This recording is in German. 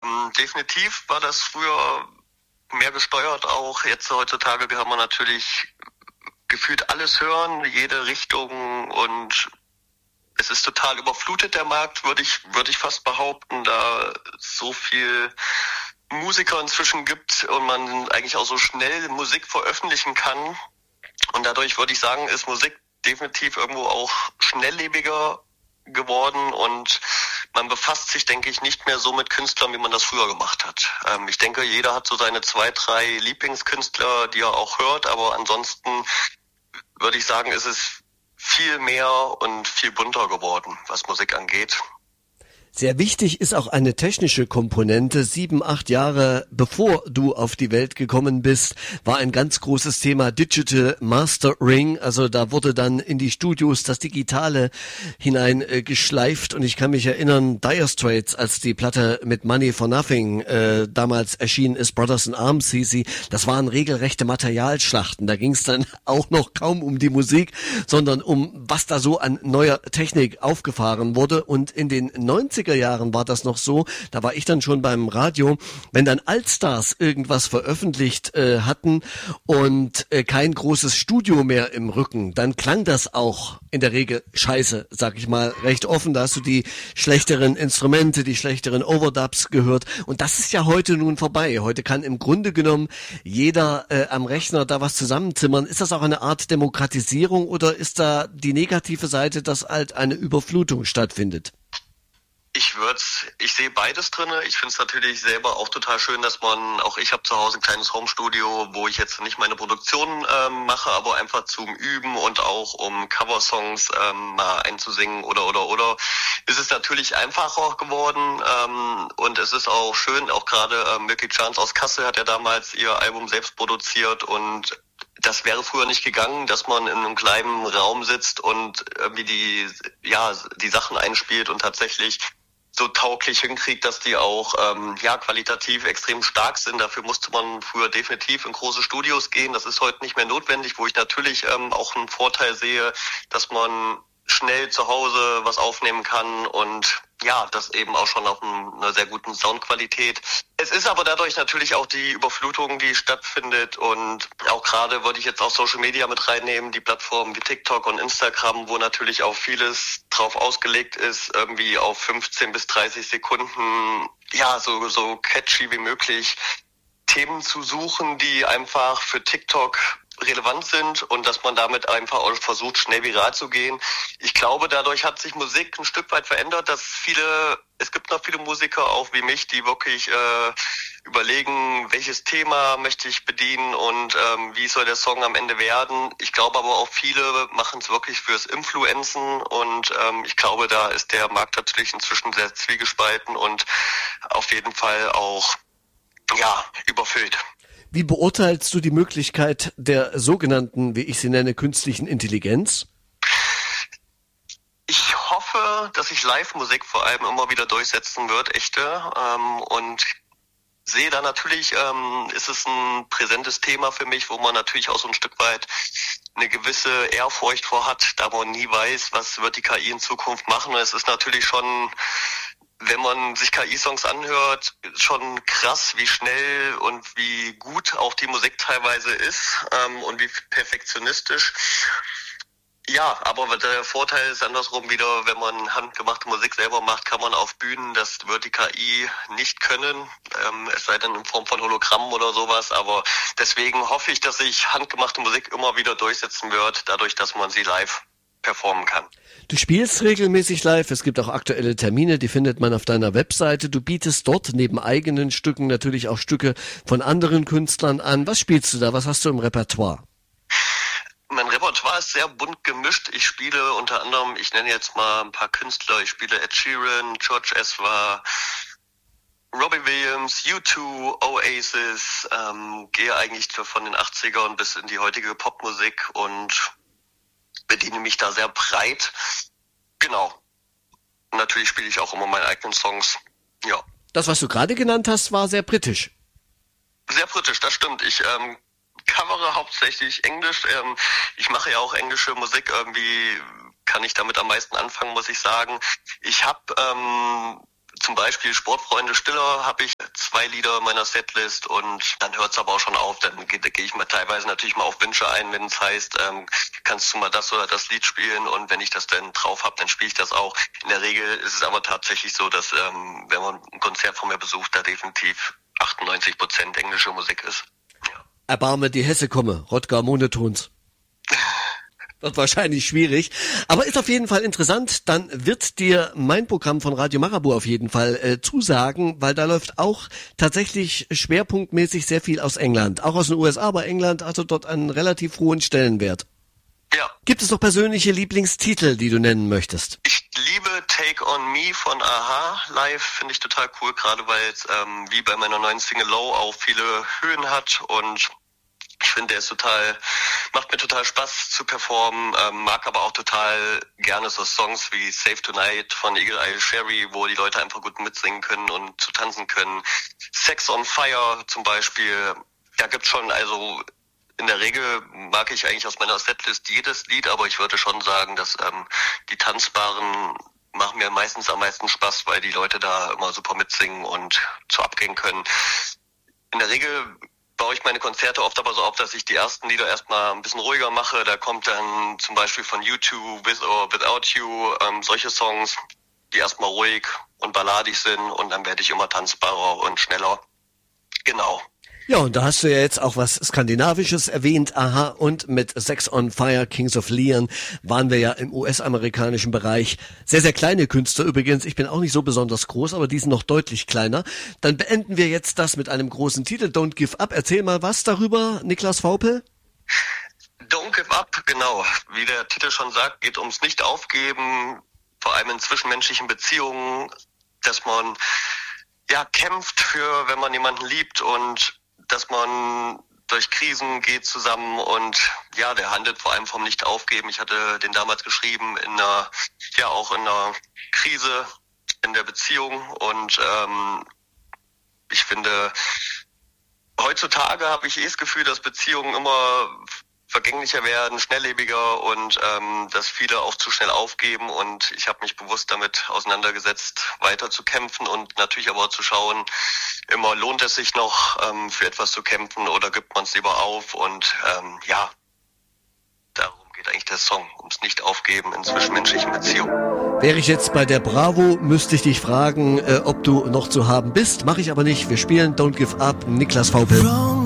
Definitiv war das früher mehr gesteuert auch. Jetzt heutzutage kann man natürlich gefühlt alles hören, jede Richtung, und es ist total überflutet, der Markt, würde ich fast behaupten, da so viel Musiker inzwischen gibt und man eigentlich auch so schnell Musik veröffentlichen kann. Und dadurch würde ich sagen, ist Musik definitiv irgendwo auch schnelllebiger geworden und man befasst sich, denke ich, nicht mehr so mit Künstlern, wie man das früher gemacht hat. Ich denke, jeder hat so seine 2, 3 Lieblingskünstler, die er auch hört, aber ansonsten würde ich sagen, ist es viel mehr und viel bunter geworden, was Musik angeht. Sehr wichtig ist auch eine technische Komponente. 7, 8 Jahre bevor du auf die Welt gekommen bist, war ein ganz großes Thema Digital Mastering. Also da wurde dann in die Studios das Digitale hinein geschleift. Und ich kann mich erinnern, Dire Straits, als die Platte mit Money for Nothing damals erschienen ist, Brothers in Arms hieß sie, das waren regelrechte Materialschlachten. Da ging es dann auch noch kaum um die Musik, sondern um was da so an neuer Technik aufgefahren wurde. Und in den 90er Jahren war das noch so, da war ich dann schon beim Radio, wenn dann Allstars irgendwas veröffentlicht hatten und kein großes Studio mehr im Rücken, dann klang das auch in der Regel scheiße, sag ich mal, recht offen. Da hast du die schlechteren Instrumente, die schlechteren Overdubs gehört und das ist ja heute nun vorbei. Heute kann im Grunde genommen jeder am Rechner da was zusammenzimmern. Ist das auch eine Art Demokratisierung oder ist da die negative Seite, dass halt eine Überflutung stattfindet? Ich sehe beides drinne. Ich finde es natürlich selber auch total schön, dass ich habe zu Hause ein kleines Homestudio, wo ich jetzt nicht meine Produktion mache, aber einfach zum Üben und auch um Coversongs mal einzusingen oder ist es natürlich einfacher geworden und es ist auch schön, auch gerade Milky Chance aus Kassel hat ja damals ihr Album selbst produziert und das wäre früher nicht gegangen, dass man in einem kleinen Raum sitzt und irgendwie die Sachen einspielt und tatsächlich so tauglich hinkriegt, dass die auch qualitativ extrem stark sind. Dafür musste man früher definitiv in große Studios gehen. Das ist heute nicht mehr notwendig, wo ich natürlich auch einen Vorteil sehe, dass man schnell zu Hause was aufnehmen kann und ja, das eben auch schon auf einer sehr guten Soundqualität. Es ist aber dadurch natürlich auch die Überflutung, die stattfindet und auch gerade würde ich jetzt auch Social Media mit reinnehmen, die Plattformen wie TikTok und Instagram, wo natürlich auch vieles drauf ausgelegt ist, irgendwie auf 15 bis 30 Sekunden, ja, so catchy wie möglich Themen zu suchen, die einfach für TikTok relevant sind und dass man damit einfach auch versucht, schnell viral zu gehen. Ich glaube, dadurch hat sich Musik ein Stück weit verändert, dass es gibt noch viele Musiker, auch wie mich, die wirklich überlegen, welches Thema möchte ich bedienen und wie soll der Song am Ende werden. Ich glaube aber auch viele machen es wirklich fürs Influenzen und ich glaube, da ist der Markt natürlich inzwischen sehr zwiegespalten und auf jeden Fall auch überfüllt. Wie beurteilst du die Möglichkeit der sogenannten, wie ich sie nenne, künstlichen Intelligenz? Ich hoffe, dass sich Live-Musik vor allem immer wieder durchsetzen wird, echte. Und sehe da natürlich, ist es ein präsentes Thema für mich, wo man natürlich auch so ein Stück weit eine gewisse Ehrfurcht vor hat, da man nie weiß, was wird die KI in Zukunft machen. Es ist natürlich schon, wenn man sich KI-Songs anhört, schon krass, wie schnell und wie gut auch die Musik teilweise ist und wie perfektionistisch. Ja, aber der Vorteil ist andersrum wieder, wenn man handgemachte Musik selber macht, kann man auf Bühnen, das wird die KI nicht können, es sei denn in Form von Hologrammen oder sowas. Aber deswegen hoffe ich, dass sich handgemachte Musik immer wieder durchsetzen wird, dadurch, dass man sie live performen kann. Du spielst regelmäßig live, es gibt auch aktuelle Termine, die findet man auf deiner Webseite. Du bietest dort neben eigenen Stücken natürlich auch Stücke von anderen Künstlern an. Was spielst du da? Was hast du im Repertoire? Mein Repertoire ist sehr bunt gemischt. Ich spiele unter anderem, ich nenne jetzt mal ein paar Künstler, ich spiele Ed Sheeran, George Ezra, Robbie Williams, U2, Oasis, gehe eigentlich von den 80ern bis in die heutige Popmusik und bediene mich da sehr breit. Genau. Und natürlich spiele ich auch immer meine eigenen Songs. Ja. Das, was du gerade genannt hast, war sehr britisch. Sehr britisch, das stimmt. Ich covere hauptsächlich Englisch. Ich mache ja auch englische Musik. Irgendwie kann ich damit am meisten anfangen, muss ich sagen. Ich habe zum Beispiel Sportfreunde Stiller habe ich 2 Lieder meiner Setlist und dann hört es aber auch schon auf. Dann gehe ich mal teilweise natürlich mal auf Wünsche ein, wenn es heißt, kannst du mal das oder das Lied spielen, und wenn ich das dann drauf habe, dann spiele ich das auch. In der Regel ist es aber tatsächlich so, dass wenn man ein Konzert von mir besucht, da definitiv 98% englische Musik ist. Ja. Erbarme die Hesse komme, Rodger Monotons. Wird wahrscheinlich schwierig, aber ist auf jeden Fall interessant. Dann wird dir mein Programm von Radio Marabout auf jeden Fall zusagen, weil da läuft auch tatsächlich schwerpunktmäßig sehr viel aus England. Auch aus den USA, aber England hatte dort einen relativ hohen Stellenwert. Ja. Gibt es noch persönliche Lieblingstitel, die du nennen möchtest? Ich liebe Take On Me von a-ha live, finde ich total cool, gerade weil es wie bei meiner neuen Single Low auch viele Höhen hat, und ich finde, macht mir total Spaß zu performen, mag aber auch total gerne so Songs wie Save Tonight von Eagle Eye Cherry, wo die Leute einfach gut mitsingen können und zu tanzen können. Sex on Fire zum Beispiel, da gibt's schon, also in der Regel mag ich eigentlich aus meiner Setlist jedes Lied, aber ich würde schon sagen, dass die tanzbaren machen mir meistens am meisten Spaß, weil die Leute da immer super mitsingen und so abgehen können. In der Regel baue ich meine Konzerte oft aber so auf, dass ich die ersten Lieder erstmal ein bisschen ruhiger mache. Da kommt dann zum Beispiel von U2 With or Without You solche Songs, die erstmal ruhig und balladig sind, und dann werde ich immer tanzbarer und schneller. Genau. Ja, und da hast du ja jetzt auch was Skandinavisches erwähnt, a-ha, und mit Sex on Fire, Kings of Leon waren wir ja im US-amerikanischen Bereich. Sehr, sehr kleine Künstler übrigens. Ich bin auch nicht so besonders groß, aber die sind noch deutlich kleiner. Dann beenden wir jetzt das mit einem großen Titel, Don't Give Up. Erzähl mal was darüber, Niklas Vaupel. Don't Give Up, genau. Wie der Titel schon sagt, geht ums Nicht-Aufgeben, vor allem in zwischenmenschlichen Beziehungen, dass man ja kämpft für, wenn man jemanden liebt, und dass man durch Krisen geht zusammen, und ja, der handelt vor allem vom Nicht-Aufgeben. Ich hatte den damals geschrieben in einer Krise in der Beziehung, und ich finde, heutzutage habe ich das Gefühl, dass Beziehungen immer vergänglicher werden, schnelllebiger, und dass viele auch zu schnell aufgeben, und ich habe mich bewusst damit auseinandergesetzt, weiter zu kämpfen und natürlich aber auch zu schauen, immer lohnt es sich noch für etwas zu kämpfen oder gibt man es lieber auf, und ja, darum geht eigentlich der Song, ums Nicht-Aufgeben in zwischenmenschlichen Beziehungen. Wäre ich jetzt bei der Bravo, müsste ich dich fragen, ob du noch zu haben bist. Mache ich aber nicht. Wir spielen Don't Give Up, Niklas Vaupel.